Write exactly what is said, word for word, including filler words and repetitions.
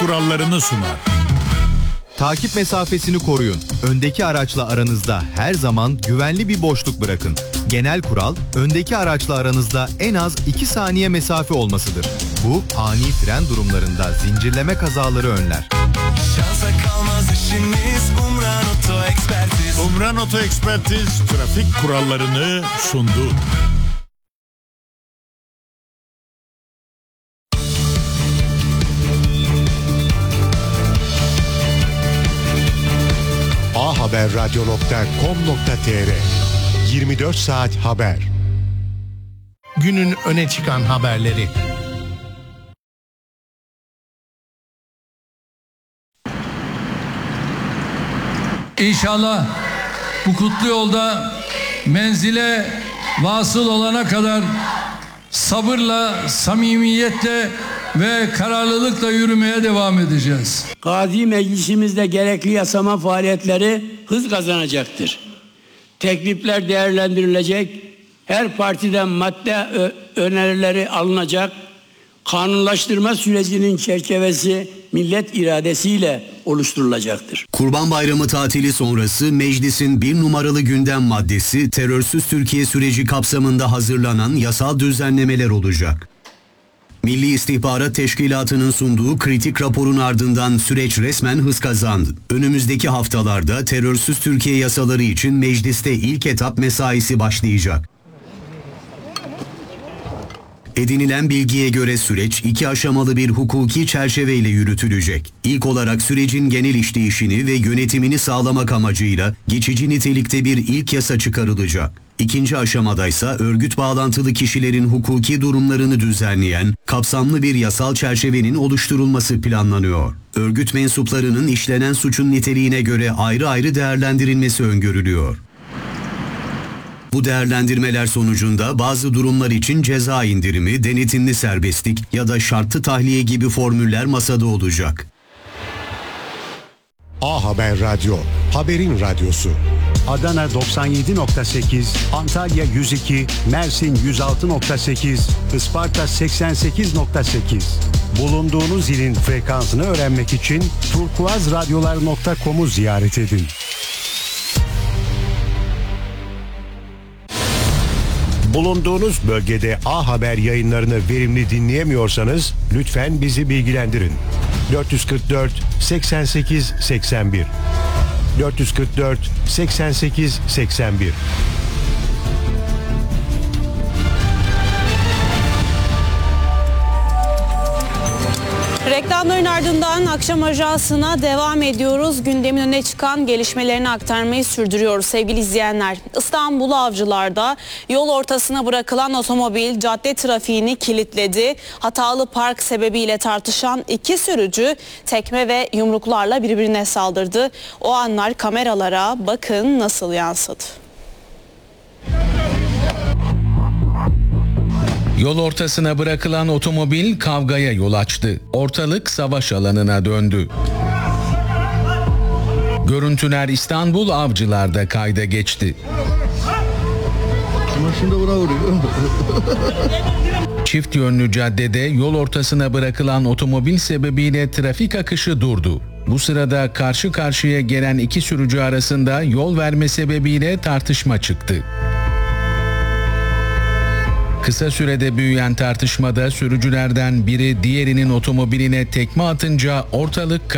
kurallarını sunar. Takip mesafesini koruyun. Öndeki araçla aranızda her zaman güvenli bir boşluk bırakın. Genel kural, öndeki araçla aranızda en az iki saniye mesafe olmasıdır. Bu, ani fren durumlarında zincirleme kazaları önler. Şansa kalmaz işimiz, Umran Oto Ekspertiz. Umran Oto Ekspertiz trafik kurallarını sundu. a haber radyo nokta com nokta tr yirmi dört saat haber. Günün öne çıkan haberleri. İnşallah bu kutlu yolda menzile vasıl olana kadar sabırla, samimiyetle ve kararlılıkla yürümeye devam edeceğiz. Gazi Meclisimizde gerekli yasama faaliyetleri hız kazanacaktır. Teklifler değerlendirilecek, her partiden madde önerileri alınacak, kanunlaştırma sürecinin çerçevesi millet iradesiyle oluşturulacaktır. Kurban Bayramı tatili sonrası meclisin bir numaralı gündem maddesi terörsüz Türkiye süreci kapsamında hazırlanan yasal düzenlemeler olacak. Milli İstihbarat Teşkilatı'nın sunduğu kritik raporun ardından süreç resmen hız kazandı. Önümüzdeki haftalarda terörsüz Türkiye yasaları için mecliste ilk etap mesaisi başlayacak. Edinilen bilgiye göre süreç iki aşamalı bir hukuki çerçeveyle yürütülecek. İlk olarak sürecin genel işleyişini ve yönetimini sağlamak amacıyla geçici nitelikte bir ilk yasa çıkarılacak. İkinci aşamadaysa örgüt bağlantılı kişilerin hukuki durumlarını düzenleyen kapsamlı bir yasal çerçevenin oluşturulması planlanıyor. Örgüt mensuplarının işlenen suçun niteliğine göre ayrı ayrı değerlendirilmesi öngörülüyor. Bu değerlendirmeler sonucunda bazı durumlar için ceza indirimi, denetimli serbestlik ya da şartlı tahliye gibi formüller masada olacak. A Haber Radyo, haberin radyosu. Adana doksan yedi nokta sekiz, Antalya yüz iki, Mersin yüz altı nokta sekiz, Isparta seksen sekiz nokta sekiz. Bulunduğunuz ilin frekansını öğrenmek için turkuazradyolar nokta com'u ziyaret edin. Bulunduğunuz bölgede A Haber yayınlarını verimli dinleyemiyorsanız lütfen bizi bilgilendirin. dört yüz kırk dört seksen sekiz seksen bir dört yüz kırk dört seksen sekiz seksen bir. Reklamların ardından akşam ajansına devam ediyoruz. Gündemin öne çıkan gelişmelerini aktarmayı sürdürüyoruz sevgili izleyenler. İstanbul Avcılar'da yol ortasına bırakılan otomobil cadde trafiğini kilitledi. Hatalı park sebebiyle tartışan iki sürücü tekme ve yumruklarla birbirine saldırdı. O anlar kameralara bakın nasıl yansıdı. Yol ortasına bırakılan otomobil kavgaya yol açtı. Ortalık savaş alanına döndü. Görüntüler İstanbul Avcılar'da kayda geçti. Çift yönlü caddede yol ortasına bırakılan otomobil sebebiyle trafik akışı durdu. Bu sırada karşı karşıya gelen iki sürücü arasında yol verme sebebiyle tartışma çıktı. Kısa sürede büyüyen tartışmada sürücülerden biri diğerinin otomobiline tekme atınca ortalık